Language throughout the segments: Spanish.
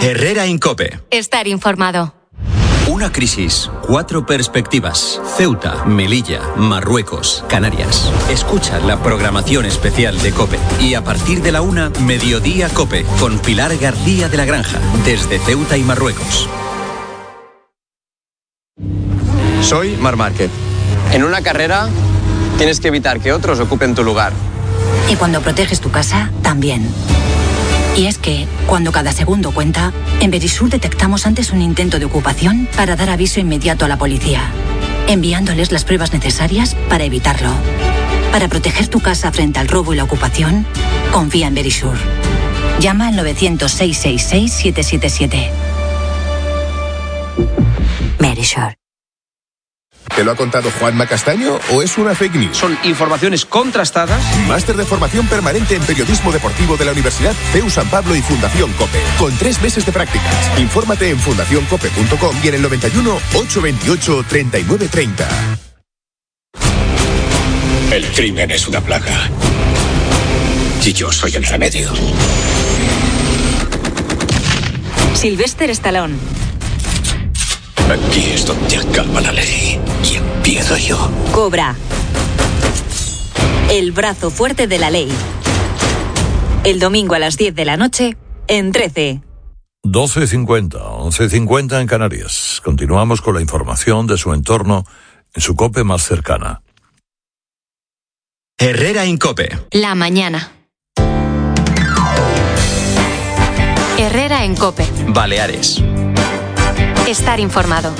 Herrera Incope. Estar informado. Una crisis, 4 perspectivas. Ceuta, Melilla, Marruecos, Canarias. Escucha la programación especial de COPE. Y a partir de la 1, Mediodía COPE, con Pilar García de la Granja, desde Ceuta y Marruecos. Soy Marc Márquez. En una carrera tienes que evitar que otros ocupen tu lugar. Y cuando proteges tu casa, también. Y es que, cuando cada segundo cuenta, en Verisur detectamos antes un intento de ocupación para dar aviso inmediato a la policía, enviándoles las pruebas necesarias para evitarlo. Para proteger tu casa frente al robo y la ocupación, confía en Verisur. Llama al 900-666-777. Verisur. ¿Te lo ha contado Juanma Castaño o es una fake news? Son informaciones contrastadas. Máster de formación permanente en periodismo deportivo de la Universidad CEU San Pablo y Fundación COPE, con 3 meses de prácticas. Infórmate en fundacioncope.com y en el 91 828 3930. El crimen es una plaga. Y yo soy el remedio. Sylvester Stallone. Aquí es donde acaba la ley y empiezo yo. Cobra. El brazo fuerte de la ley. El domingo a las 10 de la noche en 13. 12:50, 11:50 en Canarias. Continuamos con la información de su entorno en su COPE más cercana. Herrera Incope. La mañana. Herrera en COPE. Baleares. Estar informado.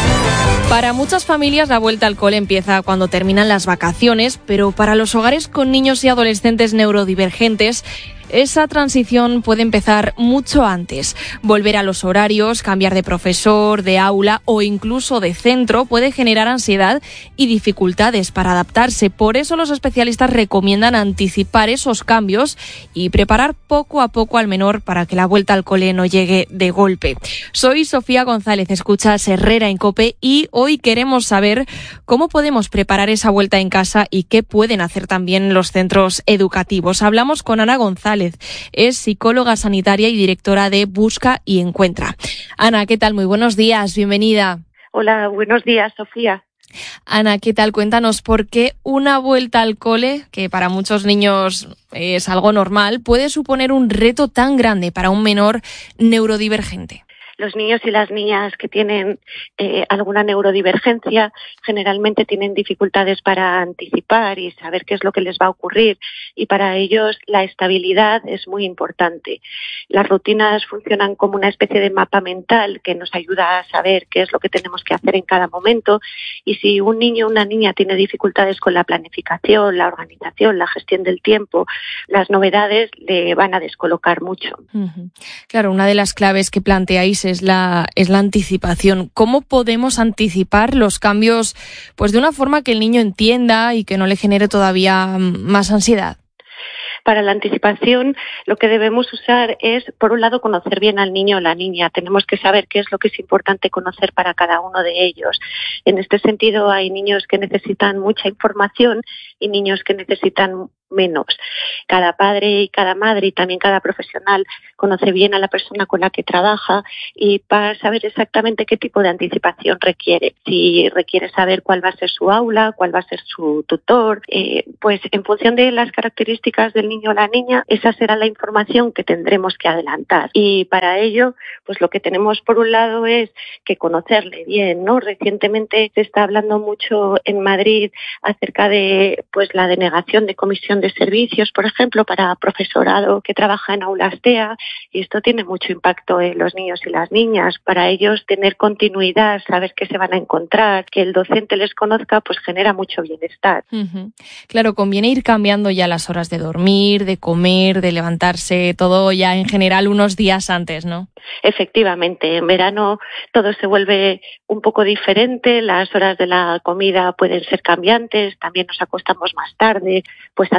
Para muchas familias la vuelta al cole empieza cuando terminan las vacaciones, pero para los hogares con niños y adolescentes neurodivergentes, esa transición puede empezar mucho antes. Volver a los horarios, cambiar de profesor, de aula o incluso de centro puede generar ansiedad y dificultades para adaptarse. Por eso los especialistas recomiendan anticipar esos cambios y preparar poco a poco al menor para que la vuelta al cole no llegue de golpe. Soy Sofía González, escuchas Herrera en COPE y hoy queremos saber cómo podemos preparar esa vuelta en casa y qué pueden hacer también los centros educativos. Hablamos con Ana González. Es psicóloga sanitaria y directora de Busca y Encuentra. Ana, ¿qué tal? Muy buenos días, bienvenida. Hola, buenos días, Sofía. Ana, ¿qué tal? Cuéntanos por qué una vuelta al cole, que para muchos niños es algo normal, puede suponer un reto tan grande para un menor neurodivergente. Los niños y las niñas que tienen alguna neurodivergencia generalmente tienen dificultades para anticipar y saber qué es lo que les va a ocurrir, y para ellos la estabilidad es muy importante. Las rutinas funcionan como una especie de mapa mental que nos ayuda a saber qué es lo que tenemos que hacer en cada momento, y si un niño o una niña tiene dificultades con la planificación, la organización, la gestión del tiempo, las novedades le van a descolocar mucho. Claro, una de las claves que planteáis es la anticipación. ¿Cómo podemos anticipar los cambios pues de una forma que el niño entienda y que no le genere todavía más ansiedad? Para la anticipación, lo que debemos usar es, por un lado, conocer bien al niño o la niña. Tenemos que saber qué es lo que es importante conocer para cada uno de ellos. En este sentido, hay niños que necesitan mucha información y niños que necesitan menos. Cada padre y cada madre y también cada profesional conoce bien a la persona con la que trabaja y va a saber exactamente qué tipo de anticipación requiere. Si requiere saber cuál va a ser su aula, cuál va a ser su tutor, pues en función de las características del niño o la niña, esa será la información que tendremos que adelantar. Y para ello, pues lo que tenemos por un lado es que conocerle bien, ¿no? Recientemente se está hablando mucho en Madrid acerca de pues la denegación de comisión de servicios, por ejemplo, para profesorado que trabaja en aulas TEA, y esto tiene mucho impacto en los niños y las niñas. Para ellos tener continuidad, saber qué se van a encontrar, que el docente les conozca, pues genera mucho bienestar. Claro, conviene ir cambiando ya las horas de dormir, de comer, de levantarse, todo ya en general unos días antes, ¿no? Efectivamente, en verano todo se vuelve un poco diferente, las horas de la comida pueden ser cambiantes, también nos acostamos más tarde, pues hace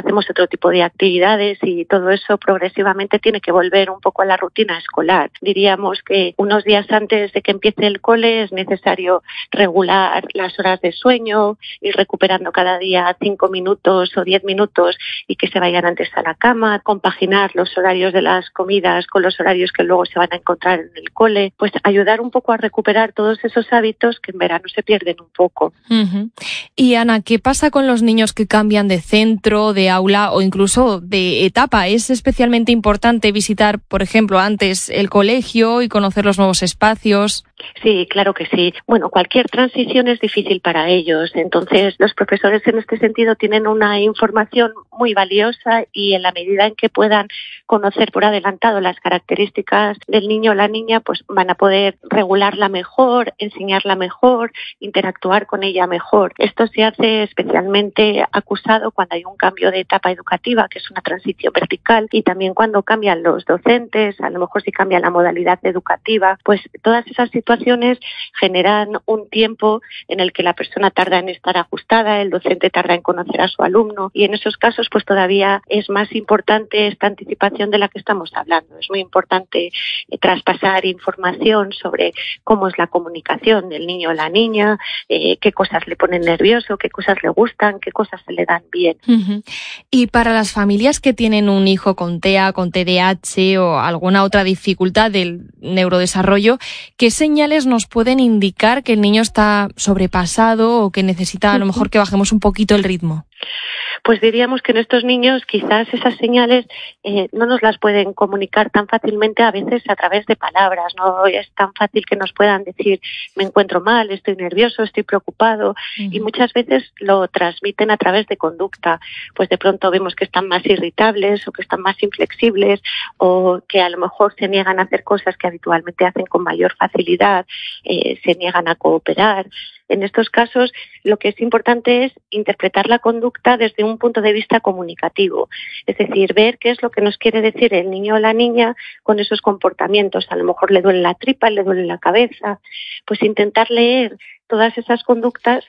hacemos otro tipo de actividades y todo eso progresivamente tiene que volver un poco a la rutina escolar. Diríamos que unos días antes de que empiece el cole es necesario regular las horas de sueño, ir recuperando cada día 5 minutos o 10 minutos y que se vayan antes a la cama, compaginar los horarios de las comidas con los horarios que luego se van a encontrar en el cole, pues ayudar un poco a recuperar todos esos hábitos que en verano se pierden un poco. Uh-huh. Y Ana, ¿qué pasa con los niños que cambian de centro, de aula o incluso de etapa? ¿Es especialmente importante visitar, por ejemplo, antes el colegio y conocer los nuevos espacios? Sí, claro que sí. Bueno, cualquier transición es difícil para ellos. Entonces, los profesores en este sentido tienen una información muy valiosa y en la medida en que puedan conocer por adelantado las características del niño o la niña, pues van a poder regularla mejor, enseñarla mejor, interactuar con ella mejor. Esto se hace especialmente acusado cuando hay un cambio de etapa educativa, que es una transición vertical, y también cuando cambian los docentes, a lo mejor si cambia la modalidad educativa, pues todas esas situaciones generan un tiempo en el que la persona tarda en estar ajustada, el docente tarda en conocer a su alumno, y en esos casos pues todavía es más importante esta anticipación de la que estamos hablando. Es muy importante traspasar información sobre cómo es la comunicación del niño o la niña, qué cosas le ponen nervioso, qué cosas le gustan, qué cosas se le dan bien. Uh-huh. Y para las familias que tienen un hijo con TEA, con TDAH o alguna otra dificultad del neurodesarrollo, ¿qué señales nos pueden indicar que el niño está sobrepasado o que necesita a lo mejor que bajemos un poquito el ritmo? Pues diríamos que en estos niños quizás esas señales no nos las pueden comunicar tan fácilmente a veces a través de palabras. No es tan fácil que nos puedan decir me encuentro mal, estoy nervioso, estoy preocupado, y muchas veces lo transmiten a través de conducta. Pues de pronto vemos que están más irritables o que están más inflexibles o que a lo mejor se niegan a hacer cosas que habitualmente hacen con mayor facilidad, se niegan a cooperar. En estos casos, lo que es importante es interpretar la conducta desde un punto de vista comunicativo. Es decir, ver qué es lo que nos quiere decir el niño o la niña con esos comportamientos. A lo mejor le duele la tripa, le duele la cabeza. Pues intentar leer todas esas conductas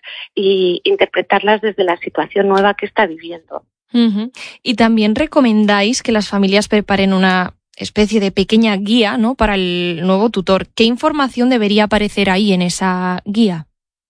y interpretarlas desde la situación nueva que está viviendo. Uh-huh. Y también recomendáis que las familias preparen una especie de pequeña guía, ¿no?, para el nuevo tutor. ¿Qué información debería aparecer ahí en esa guía?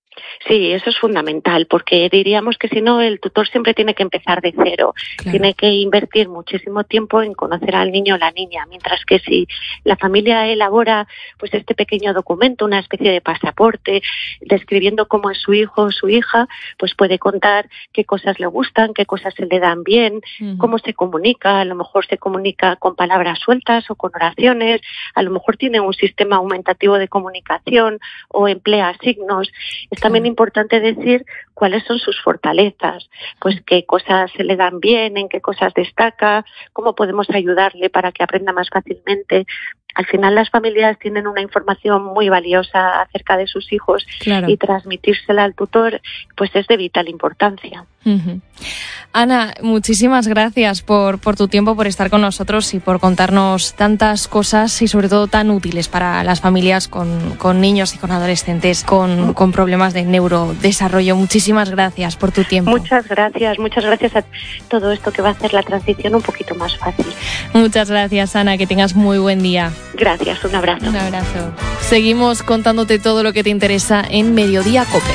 Sí, eso es fundamental, porque diríamos que si no, el tutor siempre tiene que empezar de cero. Claro. Tiene que invertir muchísimo tiempo en conocer al niño o la niña, mientras que si la familia elabora pues este pequeño documento, una especie de pasaporte, describiendo cómo es su hijo o su hija, pues puede contar qué cosas le gustan, qué cosas se le dan bien, cómo se comunica. A lo mejor se comunica con palabras sueltas o con oraciones, a lo mejor tiene un sistema aumentativo de comunicación o emplea signos. Es también importante decir cuáles son sus fortalezas, pues qué cosas se le dan bien, en qué cosas destaca, cómo podemos ayudarle para que aprenda más fácilmente. Al final las familias tienen una información muy valiosa acerca de sus hijos, claro, y transmitírsela al tutor pues es de vital importancia. Uh-huh. Ana, muchísimas gracias por tu tiempo, por estar con nosotros y por contarnos tantas cosas y sobre todo tan útiles para las familias con niños y con adolescentes con problemas de neurodesarrollo. Muchísimas gracias por tu tiempo. Muchas gracias a todo esto que va a hacer la transición un poquito más fácil. Muchas gracias, Ana, que tengas muy buen día. Gracias, un abrazo. Un abrazo. Seguimos contándote todo lo que te interesa en Mediodía COPE.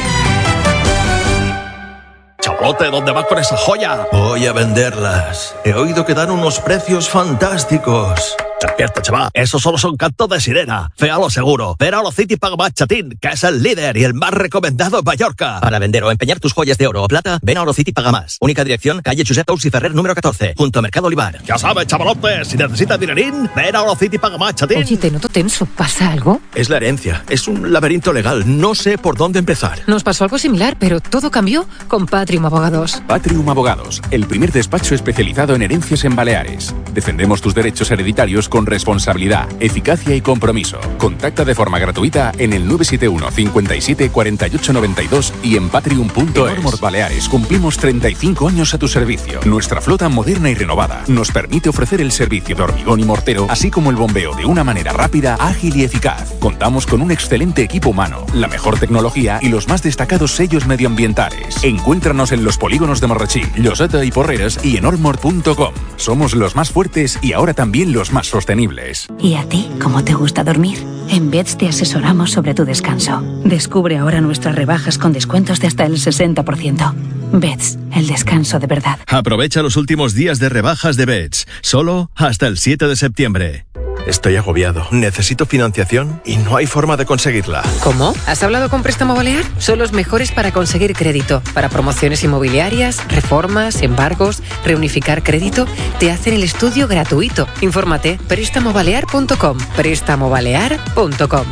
Chapote, ¿dónde vas con esa joya? Voy a venderlas. He oído que dan unos precios fantásticos. Despierta, chaval. Esos solo son cantos de sirena. Féalo seguro. Ven a Orocity Paga Más Chatín, que es el líder y el más recomendado en Mallorca. Para vender o empeñar tus joyas de oro o plata, ven a Orocity Paga Más. Única dirección, calle Josep Tous y Ferrer número 14, junto a Mercado Olivar. Ya sabes, chavalote, si necesitas dinerín, ven a Orocity Paga Más Chatín. Oye, te noto tenso. ¿Pasa algo? Es la herencia. Es un laberinto legal. No sé por dónde empezar. Nos pasó algo similar, pero todo cambió con Patrium Abogados. Patrium Abogados, el primer despacho especializado en herencias en Baleares. Defendemos tus derechos hereditarios con responsabilidad, eficacia y compromiso. Contacta de forma gratuita en el 971 57 48 92 y en Patrium.es. En Ormord Baleares cumplimos 35 años a tu servicio. Nuestra flota moderna y renovada nos permite ofrecer el servicio de hormigón y mortero, así como el bombeo de una manera rápida, ágil y eficaz. Contamos con un excelente equipo humano, la mejor tecnología y los más destacados sellos medioambientales. Encuéntranos en los polígonos de Marrachí, Lloseta y Porreres y en ormord.com. Somos los más fuertes y ahora también los más sostenibles. ¿Y a ti, cómo te gusta dormir? En Beds te asesoramos sobre tu descanso. Descubre ahora nuestras rebajas con descuentos de hasta el 60%. Beds, el descanso de verdad. Aprovecha los últimos días de rebajas de Beds, solo hasta el 7 de septiembre. Estoy agobiado, necesito financiación y no hay forma de conseguirla. ¿Cómo? ¿Has hablado con Préstamo Balear? Son los mejores para conseguir crédito. Para promociones inmobiliarias, reformas, embargos, reunificar crédito, te hacen el estudio gratuito. Infórmate, prestamobalear.com, prestamobalear.com.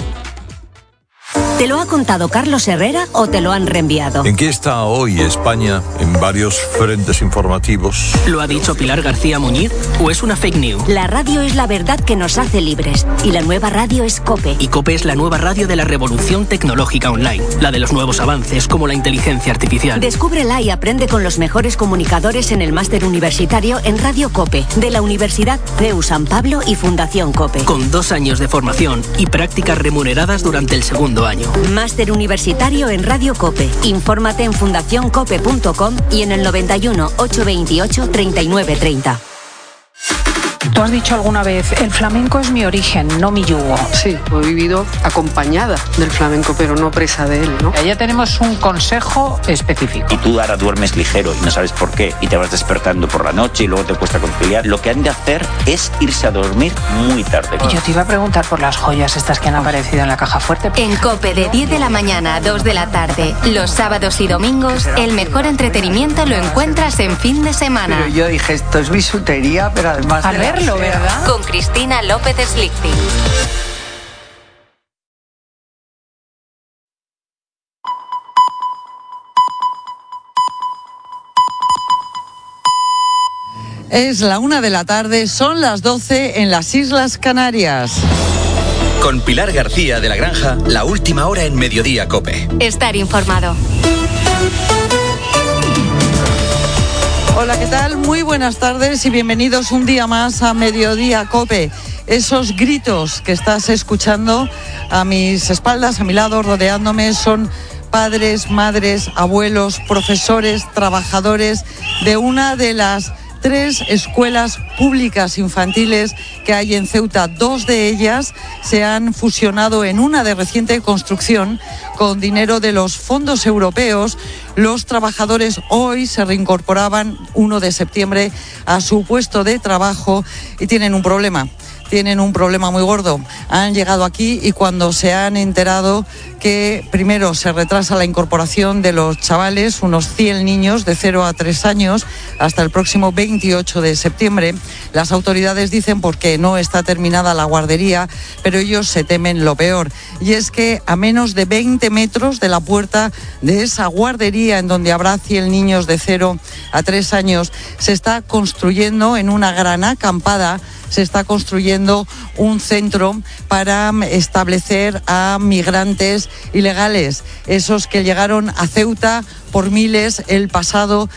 ¿Te lo ha contado Carlos Herrera o te lo han reenviado? ¿En qué está hoy España en varios frentes informativos? ¿Lo ha dicho Pilar García Muñiz o es una fake news? La radio es la verdad que nos hace libres y la nueva radio es COPE. Y COPE es la nueva radio de la revolución tecnológica online, la de los nuevos avances como la inteligencia artificial. Descúbrela y aprende con los mejores comunicadores en el máster universitario en Radio COPE de la Universidad CEU San Pablo y Fundación COPE. Con 2 años de formación y prácticas remuneradas durante el segundo año. Máster universitario en Radio COPE. Infórmate en fundacioncope.com y en el 91 828 3930. Tú has dicho alguna vez, el flamenco es mi origen, no mi yugo. Sí, he vivido acompañada del flamenco, pero no presa de él, ¿no? Ya tenemos un consejo específico. Y tú ahora duermes ligero y no sabes por qué, y te vas despertando por la noche y luego te cuesta conciliar. Lo que han de hacer es irse a dormir muy tarde. Y yo te iba a preguntar por las joyas estas que han aparecido en la caja fuerte. En COPE de 10 de la mañana a 2 de la tarde, los sábados y domingos, el mejor entretenimiento lo encuentras en fin de semana. Pero yo dije, esto es bisutería, pero además... A verlo, ¿verdad? Con Cristina López Slichting. Es la 1 de la tarde, son las 12 en las Islas Canarias. Con Pilar García de la Granja, la última hora en Mediodía COPE. Estar informado. Hola, ¿qué tal? Muy buenas tardes y bienvenidos un día más a Mediodía COPE. Esos gritos que estás escuchando a mis espaldas, a mi lado, rodeándome, son padres, madres, abuelos, profesores, trabajadores de una de las 3 escuelas públicas infantiles que hay en Ceuta. 2 de ellas se han fusionado en una de reciente construcción con dinero de los fondos europeos. Los trabajadores hoy se reincorporaban 1 de septiembre a su puesto de trabajo y tienen un problema. Tienen un problema muy gordo. Han llegado aquí y cuando se han enterado que primero se retrasa la incorporación de los chavales, unos 100 niños de 0 a 3 años, hasta el próximo 28 de septiembre, las autoridades dicen porque no está terminada la guardería, pero ellos se temen lo peor. Y es que a menos de 20 metros de la puerta de esa guardería en donde habrá 100 niños de 0 a 3 años, se está construyendo en una gran acampada, se está construyendo un centro para establecer a migrantes ilegales, esos que llegaron a Ceuta por miles el pasado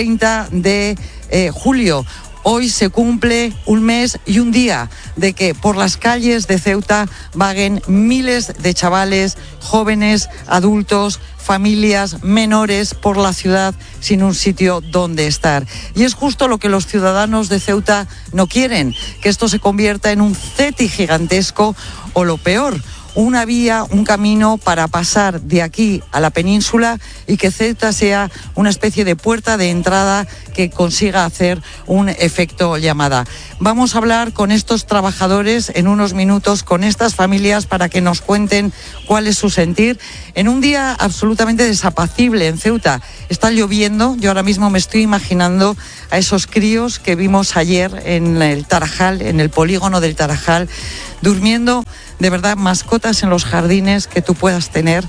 30 de julio. Hoy se cumple un mes y un día de que por las calles de Ceuta vaguen miles de chavales, jóvenes, adultos, familias, menores por la ciudad sin un sitio donde estar. Y es justo lo que los ciudadanos de Ceuta no quieren, que esto se convierta en un CETI gigantesco o lo peor, una vía, un camino para pasar de aquí a la península y que Ceuta sea una especie de puerta de entrada que consiga hacer un efecto llamada. Vamos a hablar con estos trabajadores en unos minutos, con estas familias, para que nos cuenten cuál es su sentir en un día absolutamente desapacible en Ceuta. Está lloviendo, yo ahora mismo me estoy imaginando a esos críos que vimos ayer en el Tarajal, en el polígono del Tarajal, durmiendo, de verdad, mascotas en los jardines que tú puedas tener.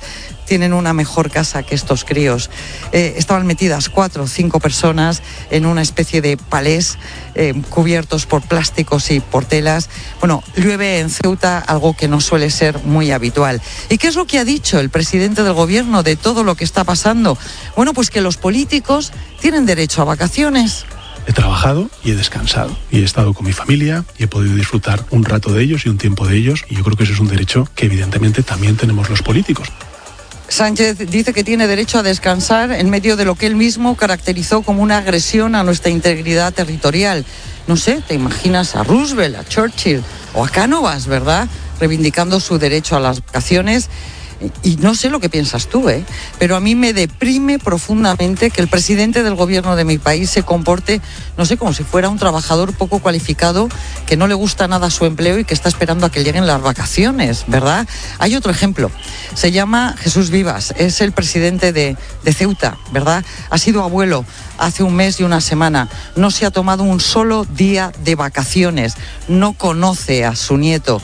tienen una mejor casa que estos críos. Estaban metidas 4 o 5 personas en una especie de palés cubiertos por plásticos y por telas. Bueno, llueve en Ceuta, algo que no suele ser muy habitual. ¿Y qué es lo que ha dicho el presidente del gobierno de todo lo que está pasando? Bueno, pues que los políticos tienen derecho a vacaciones. He trabajado y he descansado y he estado con mi familia y he podido disfrutar un rato de ellos y un tiempo de ellos, y yo creo que eso es un derecho que evidentemente también tenemos los políticos. Sánchez dice que tiene derecho a descansar en medio de lo que él mismo caracterizó como una agresión a nuestra integridad territorial. No sé, te imaginas a Roosevelt, a Churchill o a Cánovas, ¿verdad?, reivindicando su derecho a las vacaciones. Y no sé lo que piensas tú, pero a mí me deprime profundamente que el presidente del gobierno de mi país se comporte, no sé, como si fuera un trabajador poco cualificado, que no le gusta nada su empleo y que está esperando a que lleguen las vacaciones, ¿verdad? Hay otro ejemplo, se llama Jesús Vivas, es el presidente de Ceuta, ¿verdad? Ha sido abuelo hace un mes y una semana, no se ha tomado un solo día de vacaciones, no conoce a su nieto.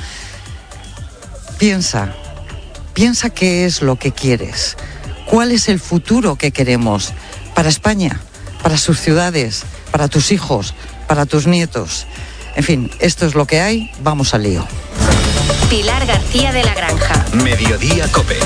Piensa qué es lo que quieres, cuál es el futuro que queremos para España, para sus ciudades, para tus hijos, para tus nietos. En fin, esto es lo que hay, vamos al lío. Pilar García de la Granja. Mediodía COPE.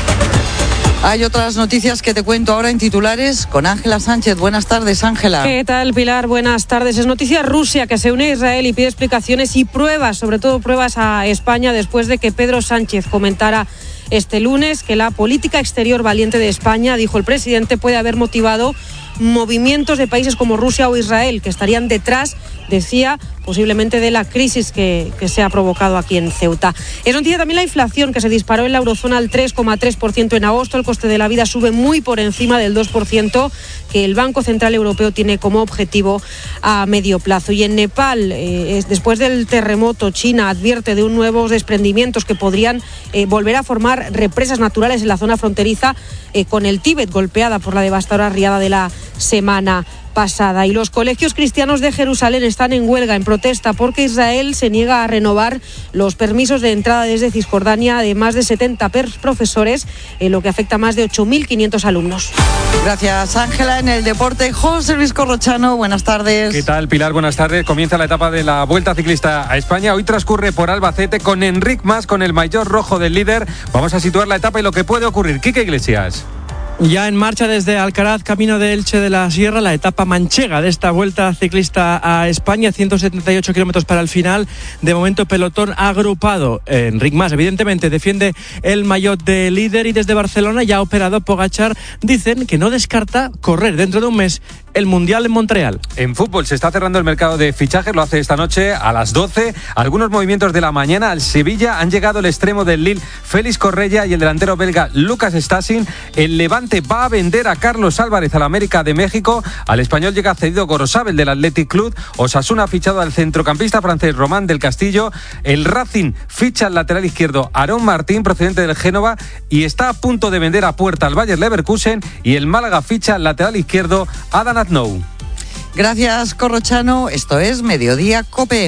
Hay otras noticias que te cuento ahora en titulares con Ángela Sánchez. Buenas tardes, Ángela. ¿Qué tal, Pilar? Buenas tardes. Es noticia Rusia, que se une a Israel y pide explicaciones y pruebas, sobre todo pruebas a España, después de que Pedro Sánchez comentara este lunes que la política exterior valiente de España, dijo el presidente, puede haber motivado movimientos de países como Rusia o Israel, que estarían detrás, decía, posiblemente de la crisis que se ha provocado aquí en Ceuta. Es noticia también la inflación, que se disparó en la eurozona al 3,3% en agosto. El coste de la vida sube muy por encima del 2% que el Banco Central Europeo tiene como objetivo a medio plazo. Y en Nepal, después del terremoto, China advierte de nuevos desprendimientos que podrían volver a formar represas naturales en la zona fronteriza con el Tíbet, golpeada por la devastadora riada de la semana pasada. Y los colegios cristianos de Jerusalén están en huelga, en protesta, porque Israel se niega a renovar los permisos de entrada desde Cisjordania de más de 70 profesores, lo que afecta a más de 8.500 alumnos. Gracias, Ángela. En el deporte, José Luis Corrochano, buenas tardes. ¿Qué tal, Pilar? Buenas tardes. Comienza la etapa de la Vuelta Ciclista a España. Hoy transcurre por Albacete con Enric Mas, con el maillot rojo del líder. Vamos a situar la etapa y lo que puede ocurrir. Quique Iglesias. Ya en marcha desde Alcaraz, camino de Elche de la Sierra, la etapa manchega de esta Vuelta Ciclista a España, 178 kilómetros para el final. De momento, pelotón agrupado. Enric Mas, evidentemente, defiende el maillot de líder, y desde Barcelona, ya operado Pogačar, dicen que no descarta correr dentro de un mes el Mundial en Montreal. En fútbol se está cerrando el mercado de fichajes, lo hace esta noche a las 12. Algunos movimientos de la mañana. Al Sevilla han llegado el extremo del Lille, Félix Correia, y el delantero belga Lucas Stasin. El Levante va a vender a Carlos Álvarez al América de México. Al Español llega cedido Gorosabel del Athletic Club. Osasuna ha fichado al centrocampista francés Román del Castillo. El Racing ficha al lateral izquierdo Aarón Martín, procedente del Génova, y está a punto de vender a puerta al Bayer Leverkusen. Y el Málaga ficha al lateral izquierdo Adán Aznou. Gracias, Corrochano. Esto es Mediodía COPE.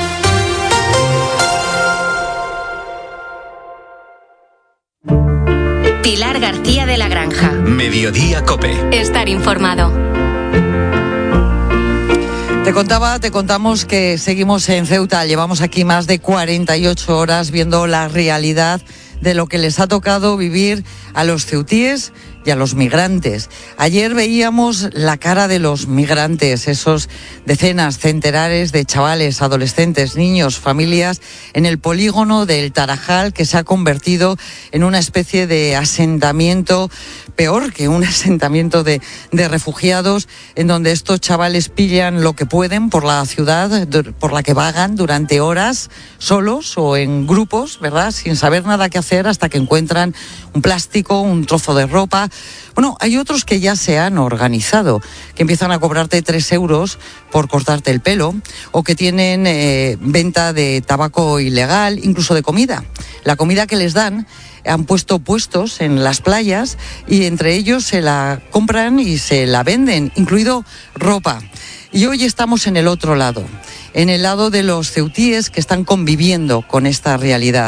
Pilar García de la Granja. Mediodía COPE. Estar informado. Te contamos que seguimos en Ceuta. Llevamos aquí más de 48 horas viendo la realidad de lo que les ha tocado vivir a los ceutíes y a los migrantes. Ayer veíamos la cara de los migrantes, esos decenas, centenares de chavales, adolescentes, niños, familias, en el polígono del Tarajal, que se ha convertido en una especie de asentamiento, peor que un asentamiento de refugiados, en donde estos chavales pillan lo que pueden por la ciudad por la que vagan durante horas, solos o en grupos, ¿verdad?, sin saber nada que hacer, hasta que encuentran un plástico, un trozo de ropa. Bueno, hay otros que ya se han organizado, que empiezan a cobrarte 3 euros por cortarte el pelo, o que tienen venta de tabaco ilegal, incluso de comida. La comida que les dan, han puesto puestos en las playas y entre ellos se la compran y se la venden, incluido ropa. Y hoy estamos en el otro lado, en el lado de los ceutíes que están conviviendo con esta realidad.